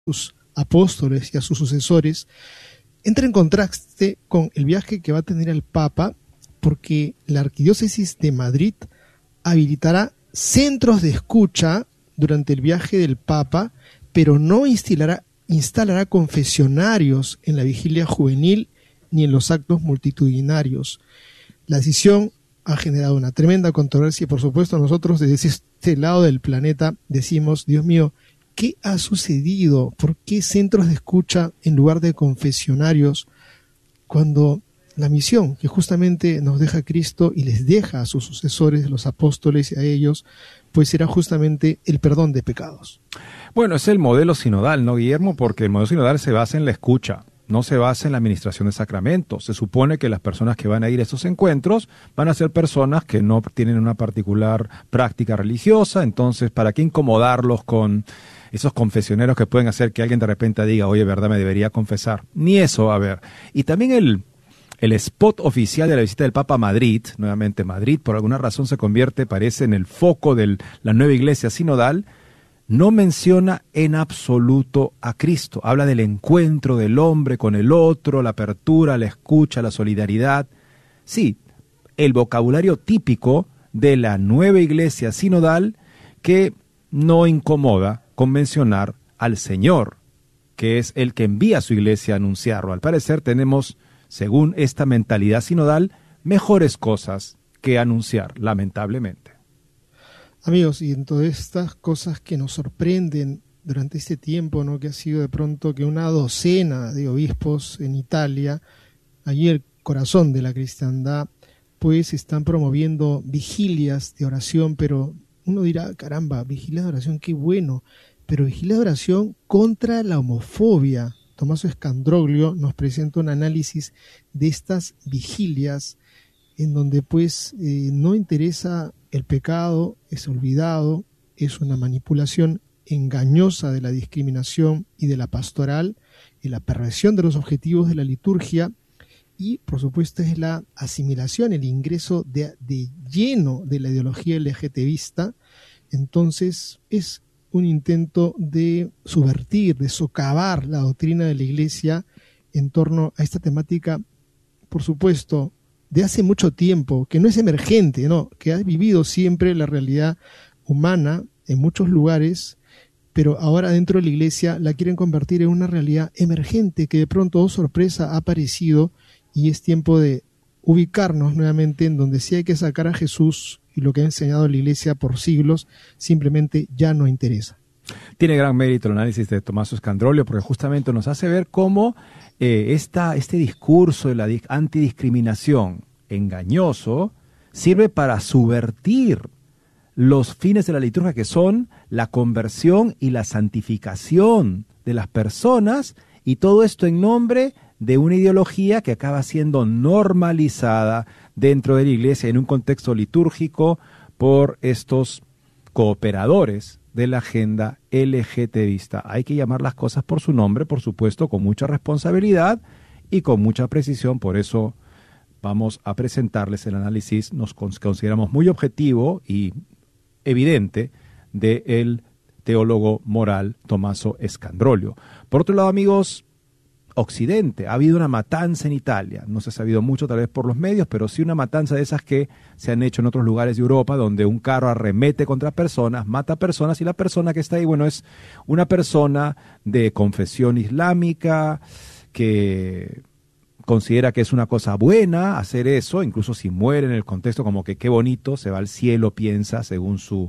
sus apóstoles y a sus sucesores, entra en contraste con el viaje que va a tener el Papa, porque la Arquidiócesis de Madrid habilitará centros de escucha durante el viaje del Papa, pero no instalará confesionarios en la vigilia juvenil ni en los actos multitudinarios. La decisión ha generado una tremenda controversia y, por supuesto, nosotros desde este lado del planeta decimos, Dios mío, ¿qué ha sucedido? ¿Por qué centros de escucha en lugar de confesionarios cuando la misión que justamente nos deja Cristo y les deja a sus sucesores, los apóstoles y a ellos, pues era justamente el perdón de pecados? Bueno, es el modelo sinodal, ¿no, Guillermo? Porque el modelo sinodal se basa en la escucha, no se basa en la administración de sacramentos. Se supone que las personas que van a ir a estos encuentros van a ser personas que no tienen una particular práctica religiosa, entonces, ¿para qué incomodarlos con esos confesioneros que pueden hacer que alguien de repente diga, oye, verdad, me debería confesar? Ni eso va a haber. Y también el spot oficial de la visita del Papa a Madrid, nuevamente Madrid, por alguna razón se convierte, parece, en el foco de la nueva iglesia sinodal, no menciona en absoluto a Cristo. Habla del encuentro del hombre con el otro, la apertura, la escucha, la solidaridad. Sí, el vocabulario típico de la nueva iglesia sinodal que no incomoda con mencionar al Señor, que es el que envía a su iglesia a anunciarlo. Al parecer tenemos, según esta mentalidad sinodal, mejores cosas que anunciar, lamentablemente. Amigos, y en todas estas cosas que nos sorprenden durante este tiempo, ¿no?, que ha sido de pronto que una docena de obispos en Italia, allí el corazón de la cristiandad, pues están promoviendo vigilias de oración, pero uno dirá, caramba, vigilias de oración, qué bueno, pero vigilias de oración contra la homofobia. Tommaso Scandroglio nos presenta un análisis de estas vigilias en donde pues no interesa el pecado, es olvidado, es una manipulación engañosa de la discriminación y de la pastoral, y la perversión de los objetivos de la liturgia, y por supuesto es la asimilación, el ingreso de lleno de la ideología LGTBista. Entonces es un intento de subvertir, de socavar la doctrina de la Iglesia en torno a esta temática, por supuesto, de hace mucho tiempo, que no es emergente, no, que ha vivido siempre la realidad humana en muchos lugares, pero ahora dentro de la Iglesia la quieren convertir en una realidad emergente que de pronto, oh sorpresa, ha aparecido, y es tiempo de ubicarnos nuevamente en donde sí hay que sacar a Jesús, y lo que ha enseñado la Iglesia por siglos simplemente ya no interesa. Tiene gran mérito el análisis de Tommaso Scandroglio porque justamente nos hace ver cómo este discurso de la antidiscriminación engañoso sirve para subvertir los fines de la liturgia, que son la conversión y la santificación de las personas, y todo esto en nombre de una ideología que acaba siendo normalizada dentro de la Iglesia en un contexto litúrgico por estos cooperadores de la agenda LGTBista. Hay que llamar las cosas por su nombre, por supuesto, con mucha responsabilidad y con mucha precisión. Por eso vamos a presentarles el análisis, nos consideramos muy objetivo y evidente, del teólogo moral Tommaso Scandroglio. Por otro lado, amigos, Occidente, ha habido una matanza en Italia, no se ha sabido mucho tal vez por los medios, pero sí una matanza de esas que se han hecho en otros lugares de Europa, donde un carro arremete contra personas, mata personas, y la persona que está ahí, bueno, es una persona de confesión islámica que considera que es una cosa buena hacer eso, incluso si muere en el contexto, como que qué bonito, se va al cielo, piensa, según su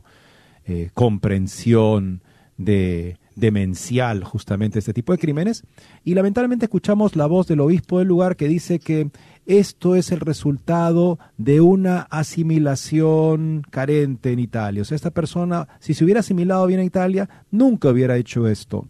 comprensión demencial justamente este tipo de crímenes. Y lamentablemente escuchamos la voz del obispo del lugar que dice que esto es el resultado de una asimilación carente en Italia. O sea, esta persona, si se hubiera asimilado bien a Italia, nunca hubiera hecho esto.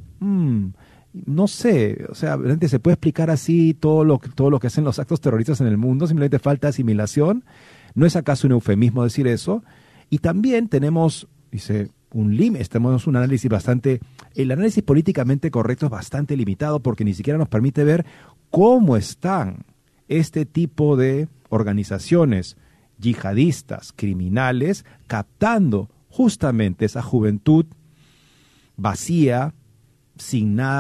No sé, o sea, realmente se puede explicar así todo lo que hacen los actos terroristas en el mundo, simplemente falta asimilación. ¿No es acaso un eufemismo decir eso? Y también tenemos, dice, tenemos un análisis el análisis políticamente correcto es bastante limitado porque ni siquiera nos permite ver cómo están este tipo de organizaciones yihadistas, criminales, captando justamente esa juventud vacía, sin nada